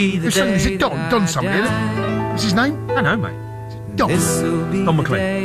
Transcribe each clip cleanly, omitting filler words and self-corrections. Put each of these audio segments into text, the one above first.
Is it Don? Don somebody, isn't it? What's his name? I know, mate. Don. Don McLean.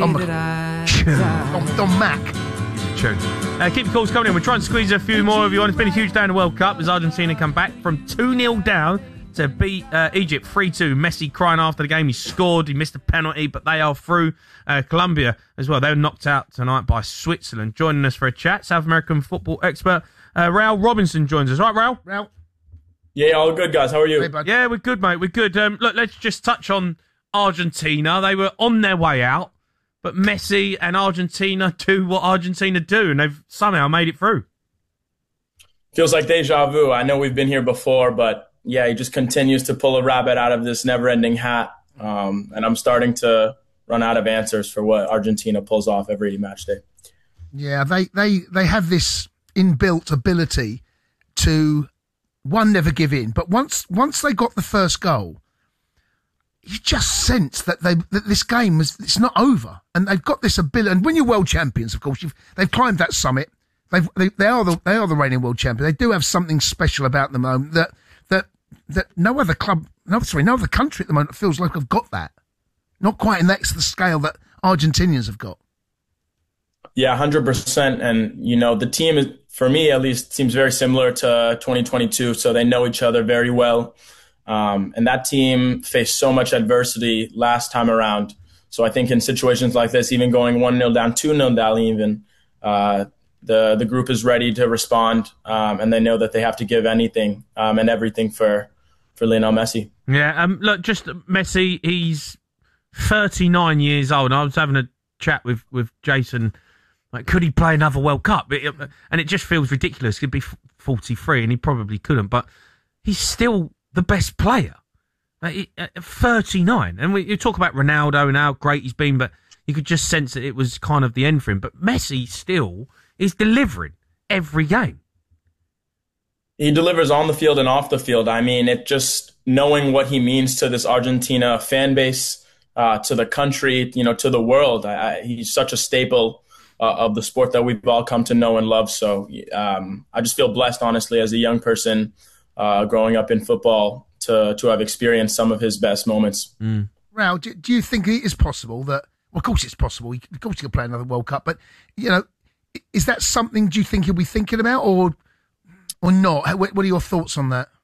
Don Mac. Tune. Keep the calls coming in. We're trying to squeeze a few more of you on. It's been a huge day in the World Cup as Argentina come back from 2-0 down to beat Egypt 3-2. Messi crying after the game. He scored. He missed a penalty, but they are through. Colombia as well. They were knocked out tonight by Switzerland. Joining us for a chat, South American football expert Raul Robinson joins us. Right, Raul? Raul? Yeah, all good, guys. How are you? Hey, bud. Yeah, we're good, mate. We're good. Look, let's just touch on Argentina. They were on their way out, but Messi and Argentina do what Argentina do, and they've somehow made it through. Feels like deja vu. I know we've been here before, but yeah, he just continues to pull a rabbit out of this never-ending hat, and I'm starting to run out of answers for what Argentina pulls off every match day. Yeah, they have this inbuilt ability to, one, never give in, but once they got the first goal, you just sense that this game it's not over, and they've got this ability. And when you're world champions, of course, they've climbed that summit. They are the reigning world champions. They do have something special about them that no other club, no other country at the moment feels like have got that. Not quite in the scale that Argentinians have got. Yeah, 100%. And, the team, for me at least, seems very similar to 2022. So they know each other very well. And that team faced so much adversity last time around. So I think in situations like this, even going 1-0 down, 2-0 down even, the group is ready to respond. And they know that they have to give anything and everything for Lionel Messi. Yeah, look, just Messi, he's 39 years old. I was having a chat with Jason. Like, could he play another World Cup? And it just feels ridiculous. He'd be 43 and he probably couldn't, but he's still the best player. 39. And you talk about Ronaldo and how great he's been, but you could just sense that it was kind of the end for him. But Messi still is delivering every game. He delivers on the field and off the field. I mean, it just knowing what he means to this Argentina fan base, to the country, to the world. He's such a staple of the sport that we've all come to know and love. So I just feel blessed, honestly, as a young person growing up in football to have experienced some of his best moments. Raul, do you think it is possible that, well, of course it's possible, of course he can play another World Cup, but, is that something do you think he'll be thinking about or not? What are your thoughts on that?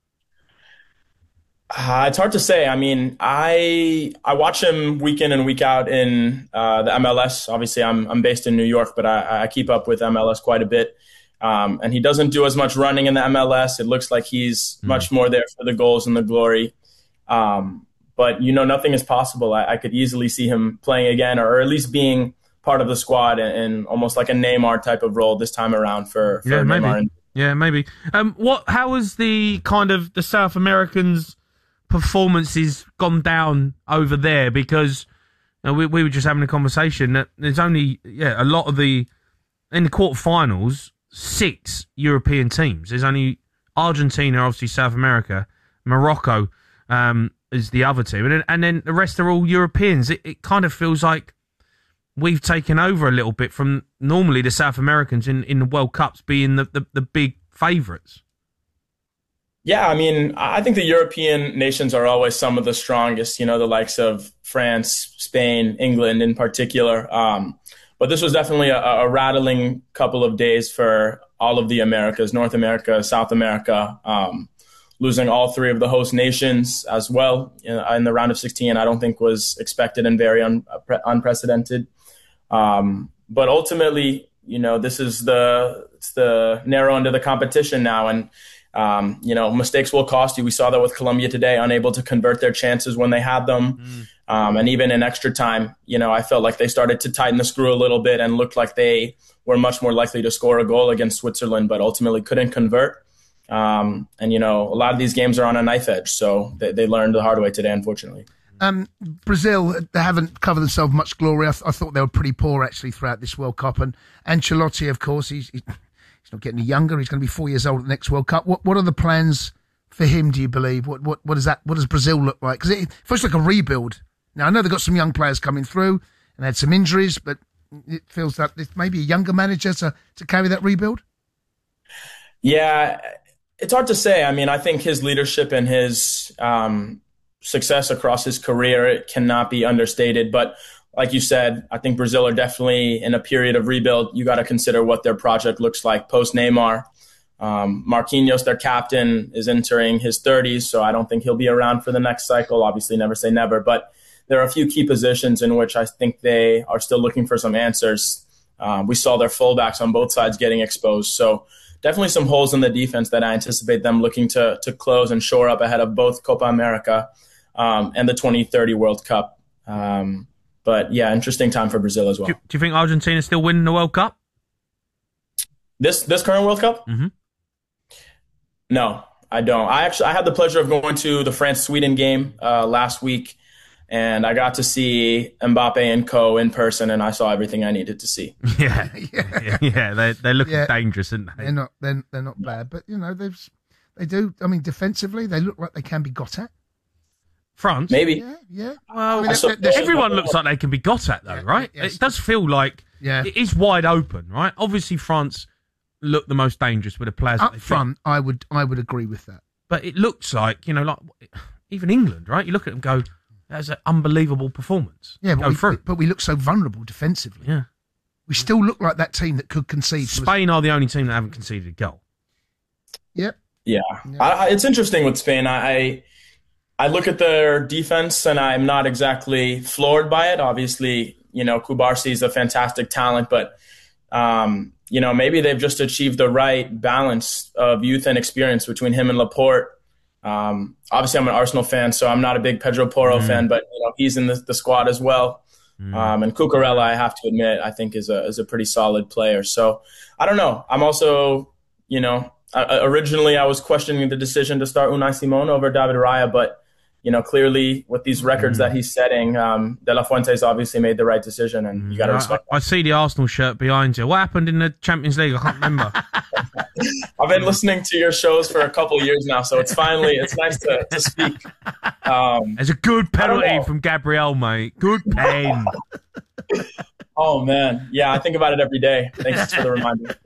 It's hard to say. I mean, I watch him week in and week out in the MLS. Obviously, I'm based in New York, but I keep up with MLS quite a bit. And he doesn't do as much running in the MLS. It looks like he's much more there for the goals and the glory. But, nothing is possible. I could easily see him playing again, or at least being part of the squad in almost like a Neymar type of role this time around for Neymar. Maybe. Yeah, maybe. How has the kind of the South Americans' performances gone down over there? Because we were just having a conversation that there's only a lot of in the quarterfinals 6 European teams. There's only Argentina, obviously South America, Morocco is the other team, and then the rest are all Europeans. It kind of feels like we've taken over a little bit from normally the South Americans in the World Cups being the big favourites. Yeah, I mean, I think the European nations are always some of the strongest, the likes of France, Spain, England in particular. But this was definitely a rattling couple of days for all of the Americas, North America, South America, losing all 3 of the host nations as well in the round of 16, I don't think was expected and very unprecedented. But ultimately, this is the narrow end of the competition now. And, mistakes will cost you. We saw that with Colombia today, unable to convert their chances when they had them. And even in extra time, I felt like they started to tighten the screw a little bit and looked like they were much more likely to score a goal against Switzerland, but ultimately couldn't convert. And, a lot of these games are on a knife edge. So they learned the hard way today, unfortunately. Brazil, they haven't covered themselves much glory. I thought they were pretty poor, actually, throughout this World Cup. And Ancelotti, of course, he's not getting any younger. He's going to be 4 years old at the next World Cup. What are the plans for him, do you believe? What is that? What does Brazil look like? Because it feels like a rebuild. Now, I know they've got some young players coming through and had some injuries, but it feels like it's maybe a younger manager to carry that rebuild. Yeah, It's hard to say. I mean, I think his leadership and his success across his career, it cannot be understated. But like you said, I think Brazil are definitely in a period of rebuild. You got to consider what their project looks like post Neymar. Marquinhos, their captain, is entering his 30s, so I don't think he'll be around for the next cycle. Obviously, never say never, but there are a few key positions in which I think they are still looking for some answers. We saw their fullbacks on both sides getting exposed, so definitely some holes in the defense that I anticipate them looking to close and shore up ahead of both Copa America and the 2030 World Cup. But yeah, interesting time for Brazil as well. Do you think Argentina's still winning the World Cup? This current World Cup? Mm-hmm. No, I don't. I had the pleasure of going to the France-Sweden game last week, and I got to see Mbappe and co in person, and I saw everything I needed to see. Yeah. They look dangerous, aren't they? They're not bad, but they do. I mean, defensively, they look like they can be got at. France, maybe. Yeah. Well, everyone looks like they can be got at, though, right? Yes. It does feel like it is wide open, right? Obviously, France look the most dangerous with the players up front. I would agree with that. But it looks like like even England, right? You look at them, go, that's an unbelievable performance. Yeah, but we look so vulnerable defensively. Yeah, we still look like that team that could concede. Spain are the only team that haven't conceded a goal. Yep. Yeah. It's interesting with Spain. I look at their defense and I'm not exactly floored by it. Obviously, Cubarsí is a fantastic talent, but maybe they've just achieved the right balance of youth and experience between him and Laporte. Obviously, I'm an Arsenal fan, so I'm not a big Pedro Porro fan, but he's in the squad as well. And Cucurella, I have to admit, I think is a pretty solid player. So I don't know. I'm also, originally I was questioning the decision to start Unai Simón over David Raya, but clearly with these records that he's setting, De La Fuente's obviously made the right decision, and you got to respect that. I see the Arsenal shirt behind you. What happened in the Champions League? I can't remember. I've been listening to your shows for a couple of years now, so it's nice to speak. There's a good penalty from Gabriel, mate. Good pen. Oh, man. Yeah, I think about it every day. Thanks for the reminder.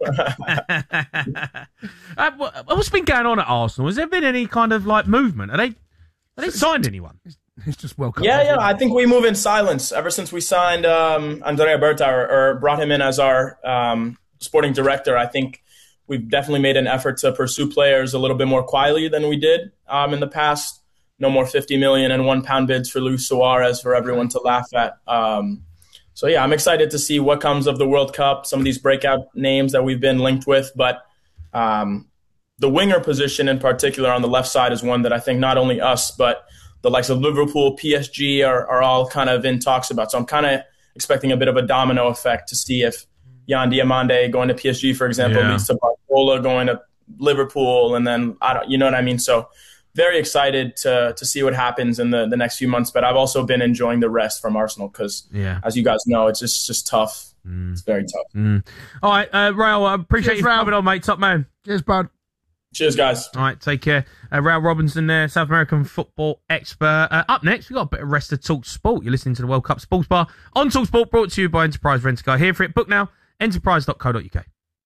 What's been going on at Arsenal? Has there been any kind of movement? Have they signed anyone? He's just welcome. Yeah. I think we move in silence ever since we signed Andrea Berta or brought him in as our sporting director. I think we've definitely made an effort to pursue players a little bit more quietly than we did in the past. No more 50 million and £1 bids for Luis Suarez for everyone to laugh at. So, yeah, I'm excited to see what comes of the World Cup, some of these breakout names that we've been linked with. But the winger position in particular on the left side is one that I think not only us, but the likes of Liverpool, PSG are all kind of in talks about. So I'm kind of expecting a bit of a domino effect to see if Yan Diomande going to PSG, for example, leads to Barcola going to Liverpool. And then, you know what I mean? So very excited to see what happens in the next few months. But I've also been enjoying the rest from Arsenal because, as you guys know, it's just tough. It's very tough. All right, Raul, I appreciate you coming on, mate. Top man. Cheers, bud. Cheers, guys. All right, take care. Raul Robinson there, South American football expert. Up next, we've got a bit of rest of Talk Sport. You're listening to the World Cup Sports Bar on Talk Sport, brought to you by Enterprise Rent-A-Car. Here for it. Book now, enterprise.co.uk.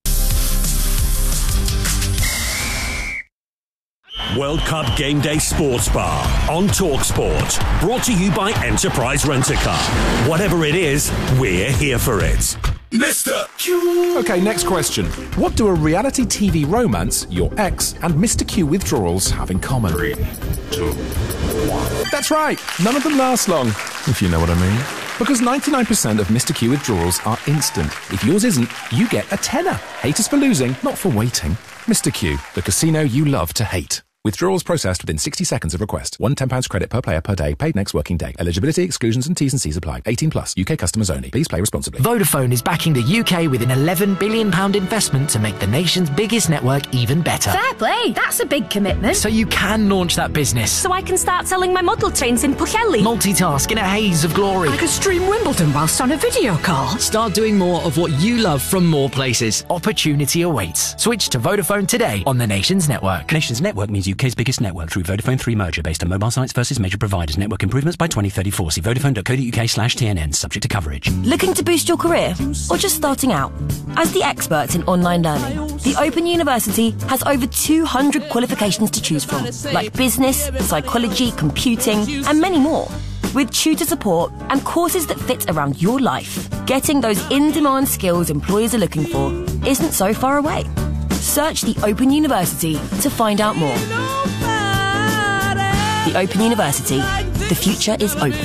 World Cup Game Day Sports Bar on Talk Sport, brought to you by Enterprise Rent-A-Car. Whatever it is, we're here for it. Mr. Q. Okay, next question. What do a reality TV romance, your ex, and Mr. Q withdrawals have in common? 3, 2, 1. That's right. None of them last long, if you know what I mean. Because 99% of Mr. Q withdrawals are instant. If yours isn't, you get a tenner. Hate us for losing, not for waiting. Mr. Q, the casino you love to hate. Withdrawals processed within 60 seconds of request. £1 £10 credit per player per day. Paid next working day. Eligibility, exclusions and T's and C's apply. 18 plus. UK customers only. Please play responsibly. Vodafone is backing the UK with an £11 billion investment to make the nation's biggest network even better. Fair play. That's a big commitment. So you can launch that business. So I can start selling my model trains in Pwllheli. Multitask in a haze of glory. I can stream Wimbledon whilst on a video call. Start doing more of what you love from more places. Opportunity awaits. Switch to Vodafone today on the nation's network. Nation's network means UK's biggest network through Vodafone 3 merger based on mobile sites versus major providers. Network improvements by 2034. See vodafone.co.uk/TNN. Subject to coverage. Looking to boost your career? Or just starting out? As the experts in online learning, the Open University has over 200 qualifications to choose from, like business, psychology, computing, and many more. With tutor support and courses that fit around your life, getting those in-demand skills employers are looking for isn't so far away. Search the Open University to find out more. The Open University. The future is open.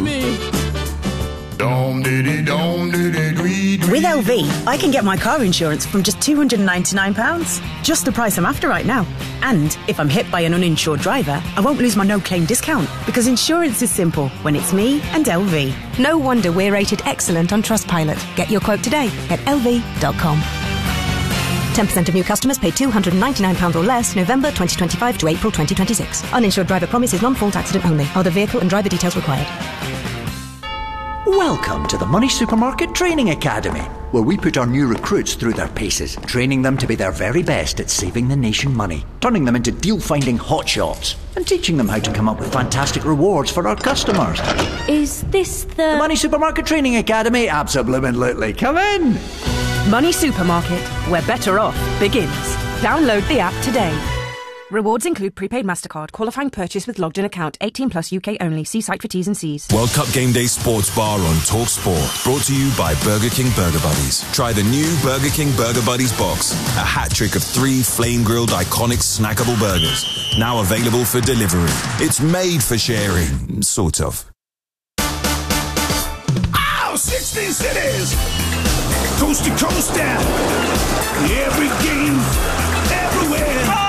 With LV, I can get my car insurance from just £299. Just the price I'm after right now. And if I'm hit by an uninsured driver, I won't lose my no-claim discount, because insurance is simple when it's me and LV. No wonder we're rated excellent on Trustpilot. Get your quote today at lv.com. 10% of new customers pay £299 or less November 2025 to April 2026. Uninsured driver promise is non-fault accident only. Other vehicle and driver details required. Welcome to the Money Supermarket Training Academy, where we put our new recruits through their paces, training them to be their very best at saving the nation money, turning them into deal-finding hotshots, and teaching them how to come up with fantastic rewards for our customers. Is this the Money Supermarket Training Academy? Absolutely. Come in! Money Supermarket, where better off begins. Download the app today. Rewards include prepaid MasterCard, qualifying purchase with logged-in account, 18 plus UK only. See site for T's and C's. World Cup Game Day Sports Bar on Talk Sport. Brought to you by Burger King Burger Buddies. Try the new Burger King Burger Buddies box. A hat trick of 3 flame-grilled iconic snackable burgers. Now available for delivery. It's made for sharing. Sort of. Oh, 16 cities! Coast to coast now. Every game, everywhere.